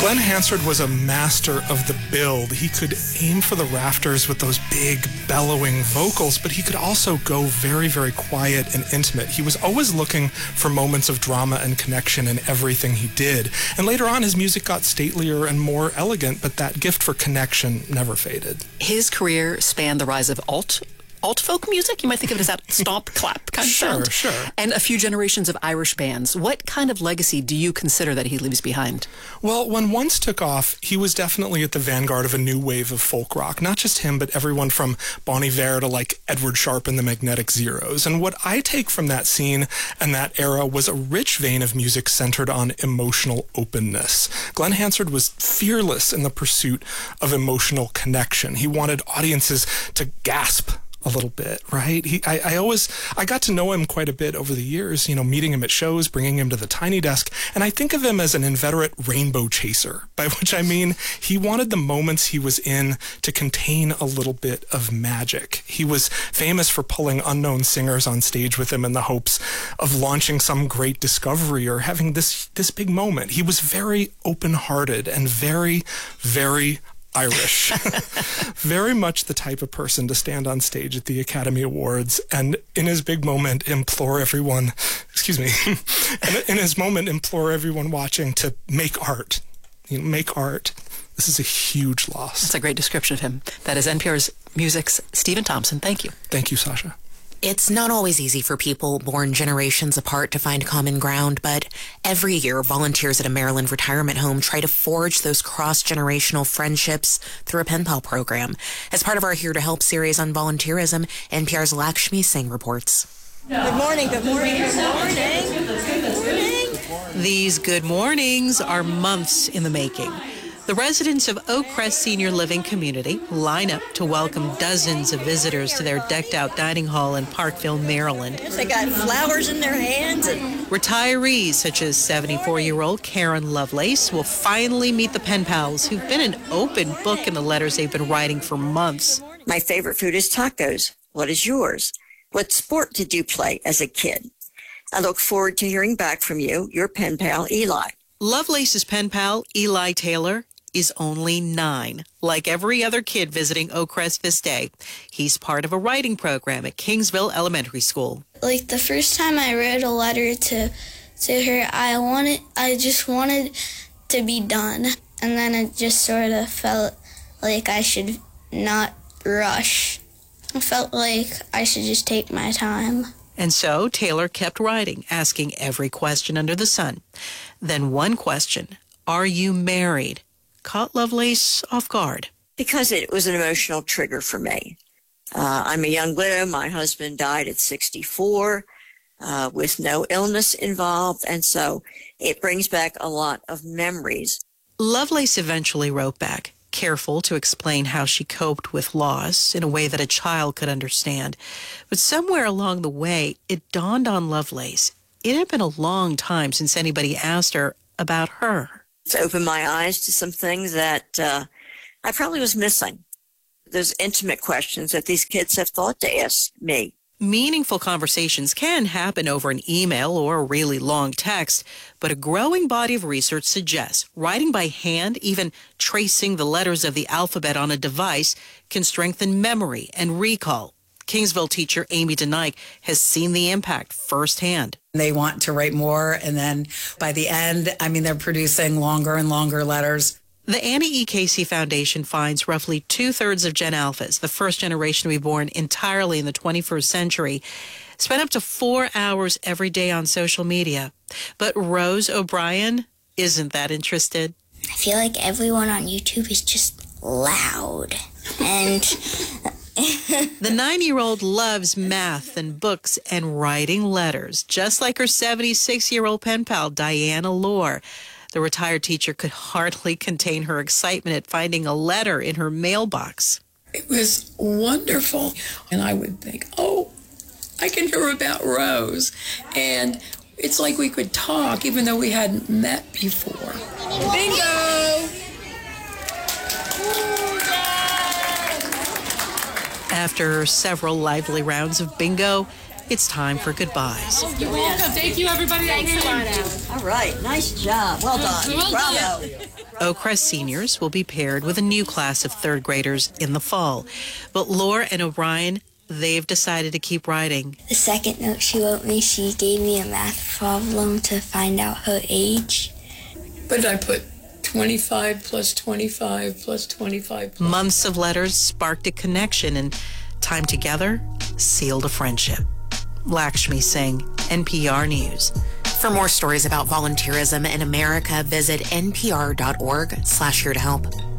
Glenn Hansard was a master of the build. He could aim for the rafters with those big, bellowing vocals, but he could also go very, very quiet and intimate. He was always looking for moments of drama and connection in everything he did. And later on, his music got statelier and more elegant, but that gift for connection never faded. His career spanned the rise of alt folk music. You might think of it as that stomp, clap kind of sound. Sure. And a few generations of Irish bands. What kind of legacy do you consider that he leaves behind? Well, when Once took off, he was definitely at the vanguard of a new wave of folk rock. Not just him, but everyone from Bon Iver to like Edward Sharpe and the Magnetic Zeros. And what I take from that scene and that era was a rich vein of music centered on emotional openness. Glenn Hansard was fearless in the pursuit of emotional connection. He wanted audiences to gasp a little bit, right? I got to know him quite a bit over the years, meeting him at shows, bringing him to the Tiny Desk, and I think of him as an inveterate rainbow chaser, by which I mean he wanted the moments he was in to contain a little bit of magic. He was famous for pulling unknown singers on stage with him in the hopes of launching some great discovery or having this big moment. He was very open-hearted and very, very Irish. Very much the type of person to stand on stage at the Academy Awards and in his big moment implore everyone watching to make art. Make art. This is a huge loss. That's a great description of him. That is NPR's Music's Stephen Thompson. Thank you. Thank you, Sasha. It's not always easy for people born generations apart to find common ground, but every year volunteers at a Maryland retirement home try to forge those cross-generational friendships through a pen pal program. As part of our Here to Help series on volunteerism, NPR's Lakshmi Singh reports. Good morning, good morning, good morning. Good morning. These good mornings are months in the making. The residents of Oak Crest Senior Living Community line up to welcome dozens of visitors to their decked-out dining hall in Parkville, Maryland. They got flowers in their hands. Retirees such as 74-year-old Karen Lovelace will finally meet the pen pals who've been an open book in the letters they've been writing for months. My favorite food is tacos. What is yours? What sport did you play as a kid? I look forward to hearing back from you, your pen pal, Eli. Lovelace's pen pal, Eli Taylor, is only 9. Like every other kid visiting Oak Crest this day, he's part of a writing program at Kingsville Elementary School. Like the first time I wrote a letter to her, I just wanted to be done. And then it just sort of felt like I should not rush. I felt like I should just take my time. And so Taylor kept writing, asking every question under the sun. Then one question, are you married? Caught Lovelace off guard. Because it was an emotional trigger for me. I'm a young widow. My husband died at 64 with no illness involved, and so it brings back a lot of memories. Lovelace eventually wrote back, careful to explain how she coped with loss in a way that a child could understand. But somewhere along the way, it dawned on Lovelace it had been a long time since anybody asked her about her. It's opened my eyes to some things that I probably was missing. Those intimate questions that these kids have thought to ask me. Meaningful conversations can happen over an email or a really long text, but a growing body of research suggests writing by hand, even tracing the letters of the alphabet on a device, can strengthen memory and recall. Kingsville teacher Amy DeNike has seen the impact firsthand. They want to write more, and then by the end, they're producing longer and longer letters. The Annie E. Casey Foundation finds roughly 2/3 of Gen Alphas, the first generation to be born entirely in the 21st century, spend up to 4 hours every day on social media. But Rose O'Brien isn't that interested. I feel like everyone on YouTube is just loud. And the 9-year-old loves math and books and writing letters, just like her 76-year-old pen pal, Diana Lohr. The retired teacher could hardly contain her excitement at finding a letter in her mailbox. It was wonderful. And I would think, I can hear about Rose. And it's like we could talk even though we hadn't met before. Bingo! After several lively rounds of bingo, it's time for goodbyes. You're welcome. Thank you, everybody. Thanks a lot, Alan. All right. Nice job. Well done. Well done. Bravo. Oakcrest seniors will be paired with a new class of third graders in the fall. But Laura and O'Brien, they've decided to keep writing. The second note she wrote me, she gave me a math problem to find out her age. But I put 25 plus 25 plus 25 plus. Months of letters sparked a connection, and time together sealed a friendship. Lakshmi Singh, NPR News. For more stories about volunteerism in America, visit npr.org/here to help.